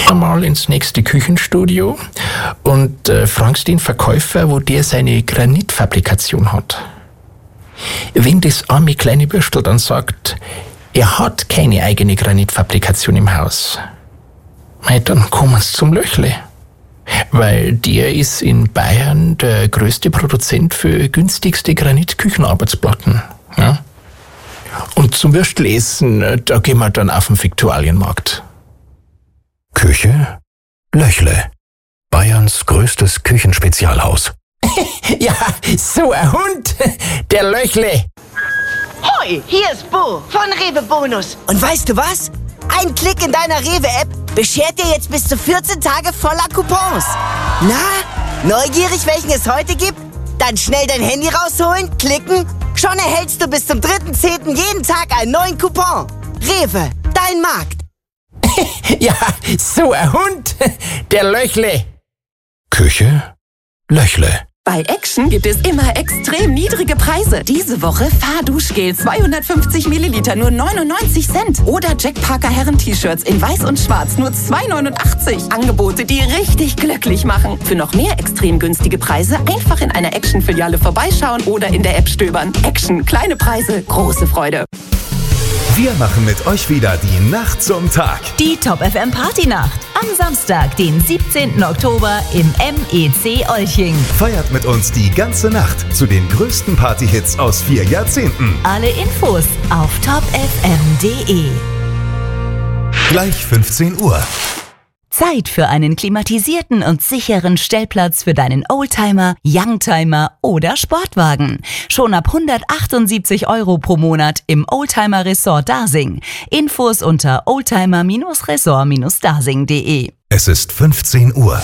einmal ins nächste Küchenstudio und fragst den Verkäufer, wo der seine Granitfabrikation hat. Wenn das arme kleine Bürstel dann sagt, er hat keine eigene Granitfabrikation im Haus, dann kommst zum Löchle. Weil der ist in Bayern der größte Produzent für günstigste Granitküchenarbeitsplatten. Ja? Und zum Würstelessen, da gehen wir dann auf den Viktualienmarkt. Küche Löchle. Bayerns größtes Küchenspezialhaus. Ja, so ein Hund, der Löchle. Hoi, hier ist Bo von Rewe Bonus. Und weißt du was? Ein Klick in deiner Rewe-App beschert dir jetzt bis zu 14 Tage voller Coupons. Na, neugierig, welchen es heute gibt? Dann schnell dein Handy rausholen, klicken. Schon erhältst du bis zum 3.10. jeden Tag einen neuen Coupon. Rewe, dein Markt. Ja, so ein Hund, der Löchle. Küche Löchle. Bei Action gibt es immer extrem niedrige Preise. Diese Woche Fahrduschgel 250 Milliliter nur 99 Cent. Oder Jack Parker Herren-T-Shirts in weiß und schwarz nur 2,89. Angebote, die richtig glücklich machen. Für noch mehr extrem günstige Preise einfach in einer Action-Filiale vorbeischauen oder in der App stöbern. Action, kleine Preise, große Freude. Wir machen mit euch wieder die Nacht zum Tag. Die Top FM Partynacht am Samstag, den 17. Oktober im MEC Olching. Feiert mit uns die ganze Nacht zu den größten Partyhits aus 4 Jahrzehnten. Alle Infos auf topfm.de. Gleich 15 Uhr. Zeit für einen klimatisierten und sicheren Stellplatz für deinen Oldtimer, Youngtimer oder Sportwagen. Schon ab 178 € pro Monat im Oldtimer Resort Dasing. Infos unter oldtimer-resort-dasing.de. Es ist 15 Uhr.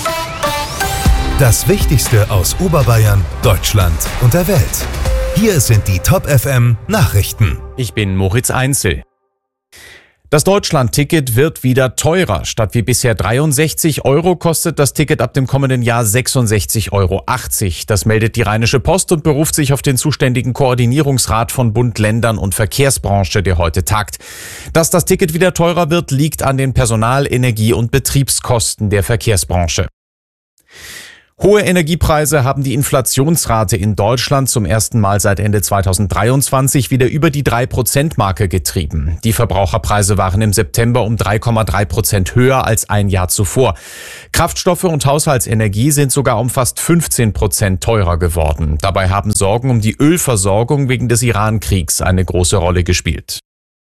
Das Wichtigste aus Oberbayern, Deutschland und der Welt. Hier sind die Top FM Nachrichten. Ich bin Moritz Einzel. Das Deutschland-Ticket wird wieder teurer. Statt wie bisher 63 € kostet das Ticket ab dem kommenden Jahr 66,80 €. Das meldet die Rheinische Post und beruft sich auf den zuständigen Koordinierungsrat von Bund, Ländern und Verkehrsbranche, der heute tagt. Dass das Ticket wieder teurer wird, liegt an den Personal-, Energie- und Betriebskosten der Verkehrsbranche. Hohe Energiepreise haben die Inflationsrate in Deutschland zum ersten Mal seit Ende 2023 wieder über die 3%-Marke getrieben. Die Verbraucherpreise waren im September um 3,3% höher als ein Jahr zuvor. Kraftstoffe und Haushaltsenergie sind sogar um fast 15% teurer geworden. Dabei haben Sorgen um die Ölversorgung wegen des Iran-Kriegs eine große Rolle gespielt.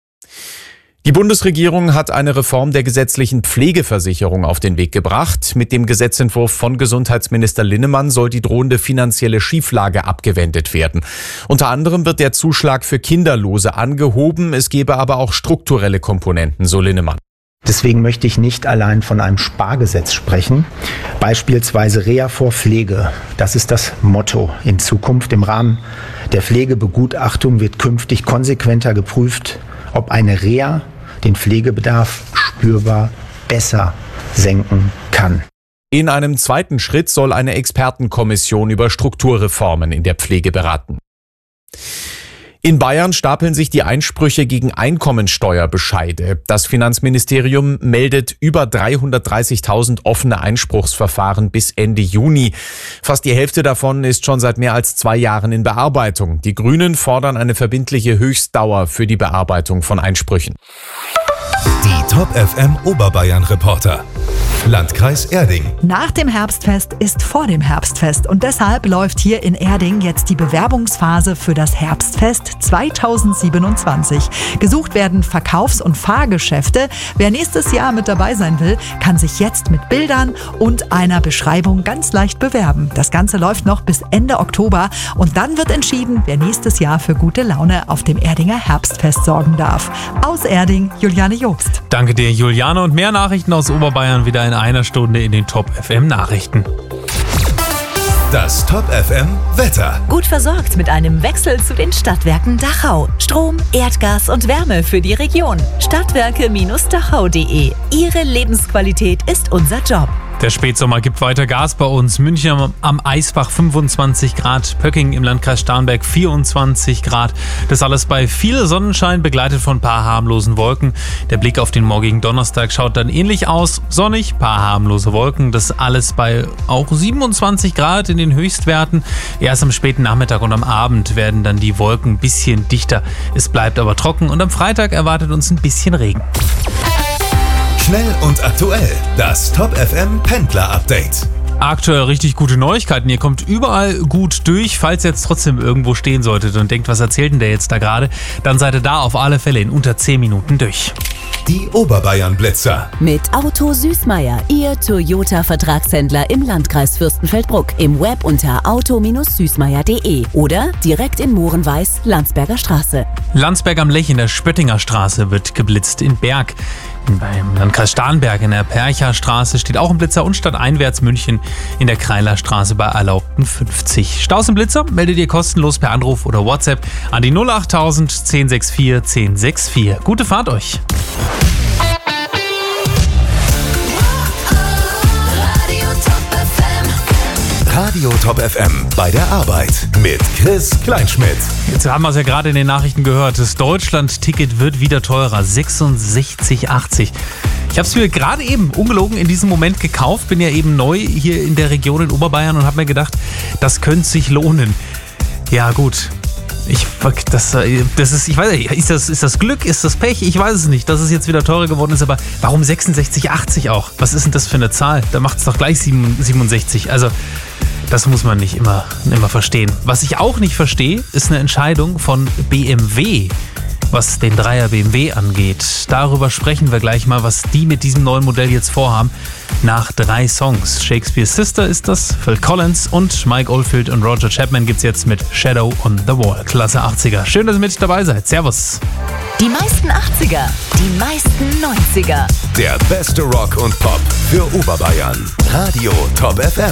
Die Bundesregierung hat eine Reform der gesetzlichen Pflegeversicherung auf den Weg gebracht. Mit dem Gesetzentwurf von Gesundheitsminister Linnemann soll die drohende finanzielle Schieflage abgewendet werden. Unter anderem wird der Zuschlag für Kinderlose angehoben. Es gebe aber auch strukturelle Komponenten, so Linnemann. Deswegen möchte ich nicht allein von einem Spargesetz sprechen. Beispielsweise Reha vor Pflege. Das ist das Motto in Zukunft. Im Rahmen der Pflegebegutachtung wird künftig konsequenter geprüft, ob eine Reha den Pflegebedarf spürbar besser senken kann. In einem zweiten Schritt soll eine Expertenkommission über Strukturreformen in der Pflege beraten. In Bayern stapeln sich die Einsprüche gegen Einkommensteuerbescheide. Das Finanzministerium meldet über 330.000 offene Einspruchsverfahren bis Ende Juni. Fast die Hälfte davon ist schon seit mehr als 2 Jahren in Bearbeitung. Die Grünen fordern eine verbindliche Höchstdauer für die Bearbeitung von Einsprüchen. Die Top FM Oberbayern Reporter. Landkreis Erding. Nach dem Herbstfest ist vor dem Herbstfest und deshalb läuft hier in Erding jetzt die Bewerbungsphase für das Herbstfest 2027. Gesucht werden Verkaufs- und Fahrgeschäfte. Wer nächstes Jahr mit dabei sein will, kann sich jetzt mit Bildern und einer Beschreibung ganz leicht bewerben. Das Ganze läuft noch bis Ende Oktober und dann wird entschieden, wer nächstes Jahr für gute Laune auf dem Erdinger Herbstfest sorgen darf. Aus Erding, Juliane Jobst. Danke dir, Juliane, und mehr Nachrichten aus Oberbayern wieder in einer Stunde in den Top FM Nachrichten. Das Top FM Wetter. Gut versorgt mit einem Wechsel zu den Stadtwerken Dachau. Strom, Erdgas und Wärme für die Region. Stadtwerke-dachau.de. Ihre Lebensqualität ist unser Job. Der Spätsommer gibt weiter Gas bei uns. München am Eisbach 25 Grad, Pöcking im Landkreis Starnberg 24 Grad. Das alles bei viel Sonnenschein, begleitet von ein paar harmlosen Wolken. Der Blick auf den morgigen Donnerstag schaut dann ähnlich aus. Sonnig, paar harmlose Wolken. Das alles bei auch 27 Grad in den Höchstwerten. Erst am späten Nachmittag und am Abend werden dann die Wolken ein bisschen dichter. Es bleibt aber trocken und am Freitag erwartet uns ein bisschen Regen. Schnell und aktuell, das Top FM Pendler Update. Aktuell richtig gute Neuigkeiten. Ihr kommt überall gut durch. Falls ihr jetzt trotzdem irgendwo stehen solltet und denkt, was erzählt denn der jetzt da gerade, dann seid ihr da auf alle Fälle in unter 10 Minuten durch. Die Oberbayern-Blitzer. Mit Auto Süßmeier, Ihr Toyota-Vertragshändler im Landkreis Fürstenfeldbruck. Im Web unter auto-süßmeier.de oder direkt in Mohrenweiß, Landsberger Straße. Landsberg am Lech in der Spöttinger Straße wird geblitzt. In Berg beim Landkreis Starnberg in der Percher Straße steht auch ein Blitzer und stadteinwärts München in der Kreiler Straße bei erlaubten 50. Staus im Blitzer meldet ihr kostenlos per Anruf oder WhatsApp an die 08000 1064 1064. Gute Fahrt euch! Radio Top FM bei der Arbeit mit Chris Kleinschmidt. Jetzt haben wir es ja gerade in den Nachrichten gehört. Das Deutschland-Ticket wird wieder teurer. 66,80. Ich habe es mir gerade eben ungelogen in diesem Moment gekauft. Bin ja eben neu hier in der Region in Oberbayern und habe mir gedacht, das könnte sich lohnen. Ja gut. Ich weiß nicht, ist das Glück, ist das Pech? Ich weiß es nicht, dass es jetzt wieder teurer geworden ist, aber warum 66,80 auch? Was ist denn das für eine Zahl? Da macht es doch gleich 67. Also das muss man nicht immer verstehen. Was ich auch nicht verstehe, ist eine Entscheidung von BMW, was den 3er BMW angeht. Darüber sprechen wir gleich mal, was die mit diesem neuen Modell jetzt vorhaben. Nach 3 Songs. Shakespeare's Sister ist das, Phil Collins und Mike Oldfield und Roger Chapman gibt's jetzt mit Shadow on the Wall. Klasse 80er. Schön, dass ihr mit dabei seid. Servus. Die meisten 80er, die meisten 90er. Der beste Rock und Pop für Oberbayern. Radio Top FM.